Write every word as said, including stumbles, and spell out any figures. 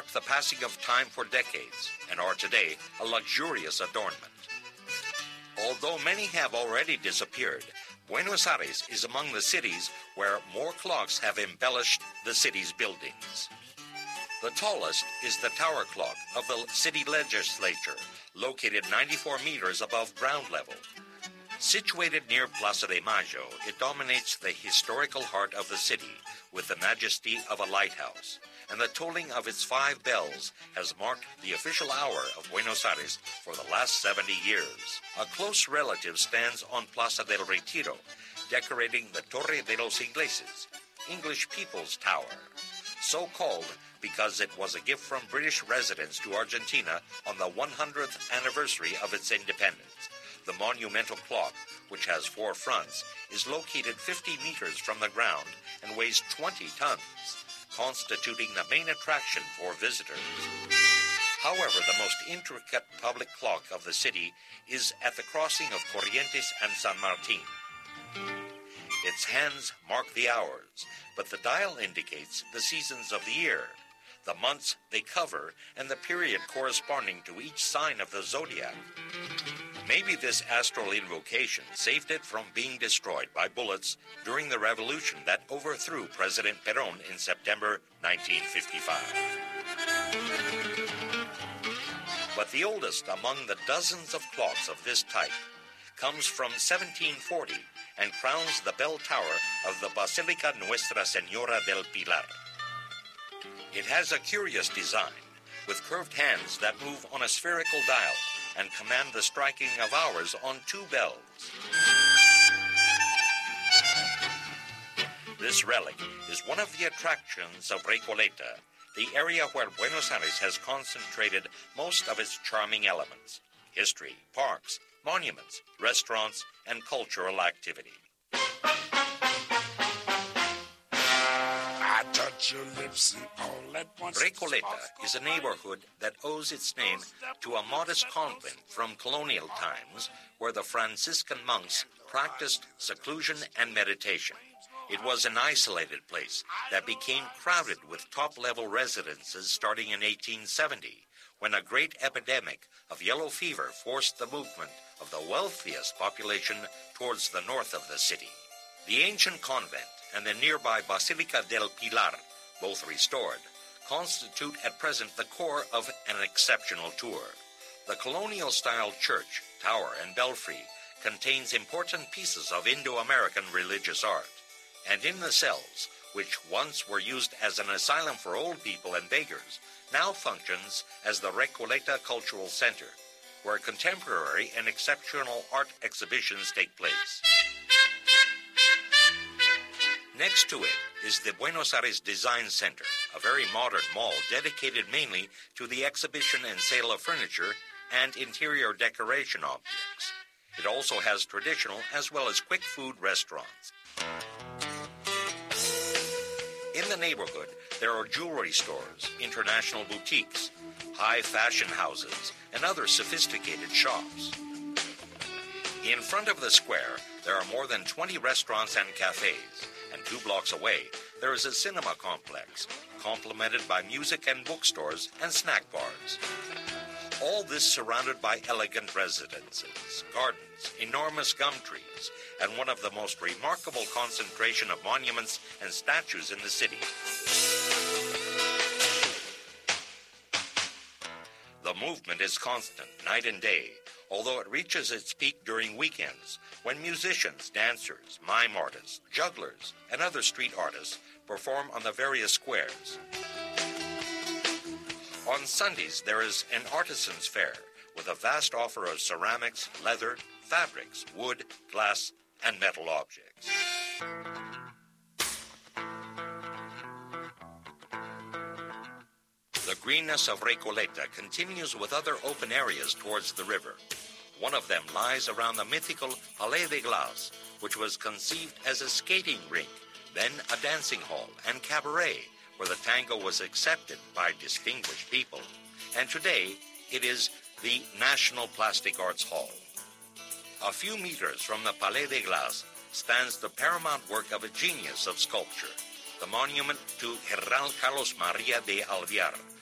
marked the passing of time for decades and are today a luxurious adornment. Although many have already disappeared, Buenos Aires is among the cities where more clocks have embellished the city's buildings. The tallest is the tower clock of the city legislature, located ninety-four meters above ground level. Situated near Plaza de Mayo, it dominates the historical heart of the city with the majesty of a lighthouse, and the tolling of its five bells has marked the official hour of Buenos Aires for the last seventy years. A close relative stands on Plaza del Retiro, decorating the Torre de los Ingleses, English People's Tower, so called because it was a gift from British residents to Argentina on the one hundredth anniversary of its independence. The monumental clock, which has four fronts, is located fifty meters from the ground and weighs twenty tons, constituting the main attraction for visitors. However, the most intricate public clock of the city is at the crossing of Corrientes and San Martin. Its hands mark the hours, but the dial indicates the seasons of the year, the months they cover, and the period corresponding to each sign of the zodiac. Maybe this astral invocation saved it from being destroyed by bullets during the revolution that overthrew President Perón in September nineteen fifty-five. But the oldest among the dozens of clocks of this type comes from seventeen forty and crowns the bell tower of the Basilica Nuestra Señora del Pilar. It has a curious design, with curved hands that move on a spherical dial and command the striking of hours on two bells. This relic is one of the attractions of Recoleta, the area where Buenos Aires has concentrated most of its charming elements: history, parks, monuments, restaurants, and cultural activity. Recoleta is a neighborhood that owes its name to a modest convent from colonial times where the Franciscan monks practiced seclusion and meditation. It was an isolated place that became crowded with top-level residences starting in eighteen seventy, when a great epidemic of yellow fever forced the movement of the wealthiest population towards the north of the city. The ancient convent and the nearby Basilica del Pilar, both restored, constitute at present the core of an exceptional tour. The colonial-style church, tower, and belfry contains important pieces of Indo-American religious art, and in the cells, which once were used as an asylum for old people and beggars, now functions as the Recoleta Cultural Center, where contemporary and exceptional art exhibitions take place. Next to it is the Buenos Aires Design Center, a very modern mall dedicated mainly to the exhibition and sale of furniture and interior decoration objects. It also has traditional as well as quick food restaurants. In the neighborhood, there are jewelry stores, international boutiques, high fashion houses, and other sophisticated shops. In front of the square, there are more than twenty restaurants and cafes, and two blocks away, there is a cinema complex, complemented by music and bookstores and snack bars. All this surrounded by elegant residences, gardens, enormous gum trees, and one of the most remarkable concentration of monuments and statues in the city. The movement is constant, night and day, although it reaches its peak during weekends, when musicians, dancers, mime artists, jugglers, and other street artists perform on the various squares. On Sundays, there is an artisan's fair with a vast offer of ceramics, leather, fabrics, wood, glass, and metal objects. The greenness of Recoleta continues with other open areas towards the river. One of them lies around the mythical Palais de Glace, which was conceived as a skating rink, then a dancing hall and cabaret, where the tango was accepted by distinguished people. And today, it is the National Plastic Arts Hall. A few meters from the Palais de Glace stands the paramount work of a genius of sculpture, the monument to General Carlos Maria de Alvear,